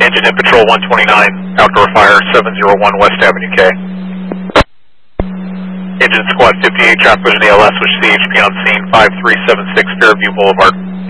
engine in Patrol 129, outdoor fire 701 West Avenue K. Engine Squad 58, traffic vision ALS with CHP on scene 5376 Fairview Boulevard.